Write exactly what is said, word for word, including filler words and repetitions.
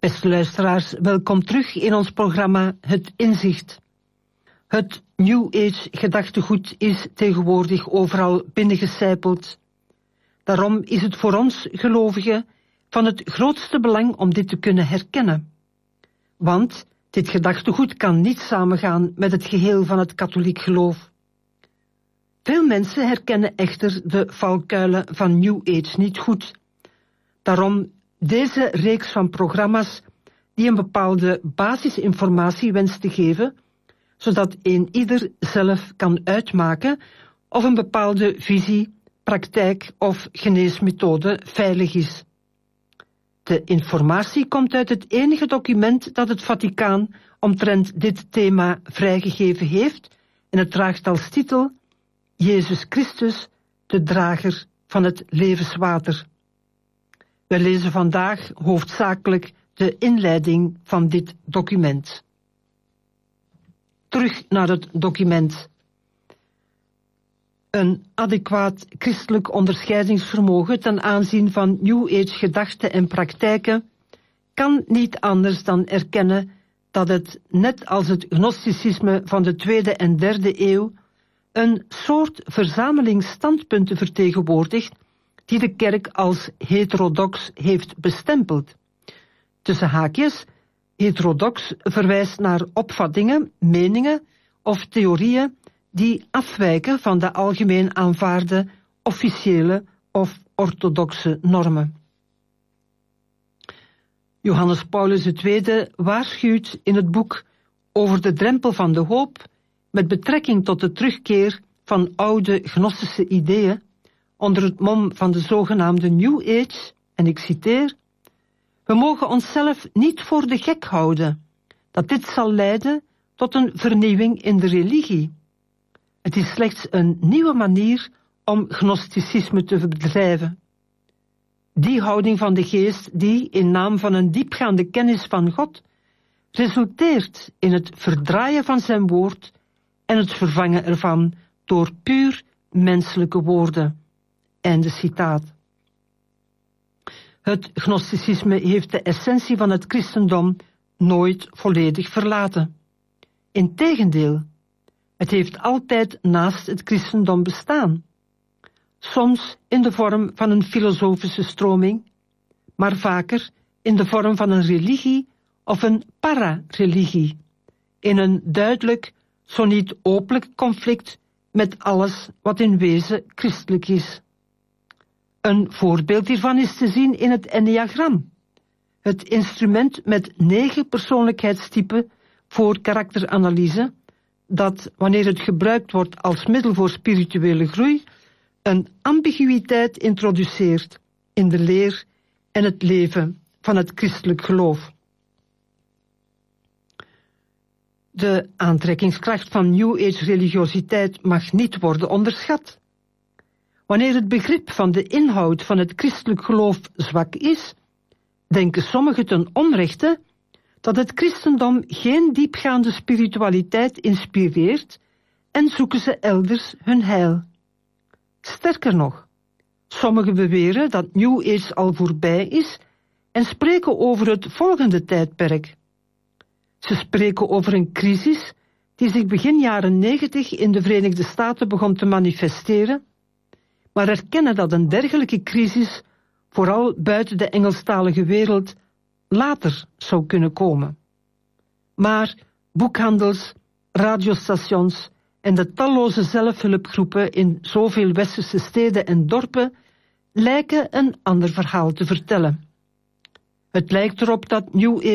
Beste luisteraars, welkom terug in ons programma Het Inzicht. Het New Age gedachtegoed is tegenwoordig overal binnengecijpeld. Daarom is het voor ons gelovigen van het grootste belang om dit te kunnen herkennen. Want dit gedachtegoed kan niet samengaan met het geheel van het katholiek geloof. Veel mensen herkennen echter de valkuilen van New Age niet goed. Daarom deze reeks van programma's die een bepaalde basisinformatie wenst te geven, zodat een ieder zelf kan uitmaken of een bepaalde visie, praktijk of geneesmethode veilig is. De informatie komt uit het enige document dat het Vaticaan omtrent dit thema vrijgegeven heeft en het draagt als titel Jezus Christus, de drager van het levenswater. We lezen vandaag hoofdzakelijk de inleiding van dit document. Terug naar het document. Een adequaat christelijk onderscheidingsvermogen ten aanzien van New Age gedachten en praktijken kan niet anders dan erkennen dat het, net als het gnosticisme van de tweede en derde eeuw, een soort verzameling standpunten vertegenwoordigt die de kerk als heterodox heeft bestempeld. Tussen haakjes, heterodox verwijst naar opvattingen, meningen of theorieën die afwijken van de algemeen aanvaarde officiële of orthodoxe normen. Johannes Paulus de Tweede waarschuwt in het boek Over de drempel van de hoop met betrekking tot de terugkeer van oude gnostische ideeën onder het mom van de zogenaamde New Age, en ik citeer: we mogen onszelf niet voor de gek houden, dat dit zal leiden tot een vernieuwing in de religie. Het is slechts een nieuwe manier om gnosticisme te bedrijven. Die houding van de geest die, in naam van een diepgaande kennis van God, resulteert in het verdraaien van zijn woord en het vervangen ervan door puur menselijke woorden. Einde citaat. Het gnosticisme heeft de essentie van het christendom nooit volledig verlaten. Integendeel, het heeft altijd naast het christendom bestaan. Soms in de vorm van een filosofische stroming, maar vaker in de vorm van een religie of een para-religie, in een duidelijk, zo niet openlijk conflict met alles wat in wezen christelijk is. Een voorbeeld hiervan is te zien in het enneagram, het instrument met negen persoonlijkheidstypen voor karakteranalyse, dat, wanneer het gebruikt wordt als middel voor spirituele groei, een ambiguïteit introduceert in de leer en het leven van het christelijk geloof. De aantrekkingskracht van New Age religiositeit mag niet worden onderschat. Wanneer het begrip van de inhoud van het christelijk geloof zwak is, denken sommigen ten onrechte dat het christendom geen diepgaande spiritualiteit inspireert en zoeken ze elders hun heil. Sterker nog, sommigen beweren dat New Age al voorbij is en spreken over het volgende tijdperk. Ze spreken over een crisis die zich begin jaren negentig in de Verenigde Staten begon te manifesteren, maar erkennen dat een dergelijke crisis vooral buiten de Engelstalige wereld later zou kunnen komen. Maar boekhandels, radiostations en de talloze zelfhulpgroepen in zoveel westerse steden en dorpen lijken een ander verhaal te vertellen. Het lijkt erop dat New Age